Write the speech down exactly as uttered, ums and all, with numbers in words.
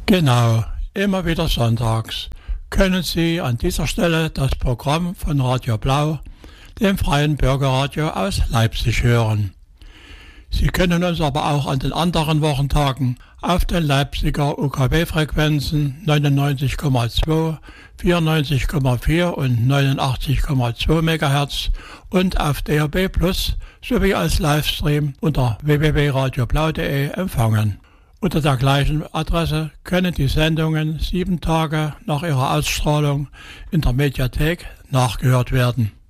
Genau, immer wieder sonntags können Sie an dieser Stelle das Programm von Radio Blau, dem freien Bürgerradio aus Leipzig, hören. Sie können uns aber auch an den anderen Wochentagen auf den Leipziger U K W-Frequenzen neunundneunzig Komma zwei, vierundneunzig Komma vier und neunundachtzig Komma zwei Megahertz und auf D A B Plus sowie als Livestream unter w w w punkt radio blau punkt de empfangen. Unter der gleichen Adresse können die Sendungen sieben Tage nach ihrer Ausstrahlung in der Mediathek nachgehört werden.